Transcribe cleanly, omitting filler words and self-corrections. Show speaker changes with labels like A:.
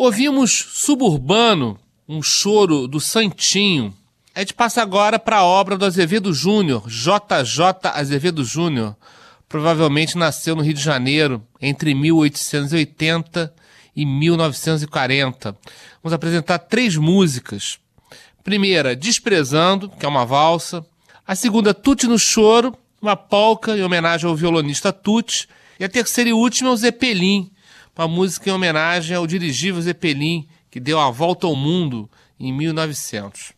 A: Ouvimos Suburbano, um choro do Santinho. A gente passa agora para a obra do Azevedo Júnior, JJ Azevedo Júnior. Provavelmente nasceu no Rio de Janeiro entre 1880 e 1940. Vamos apresentar 3 músicas. Primeira, Desprezando, que é uma valsa. A segunda, Tutti no Choro, uma polca em homenagem ao violonista Tutti. E a terceira e última é o Zeppelin, uma música em homenagem ao dirigível Zeppelin, que deu a volta ao mundo em 1900.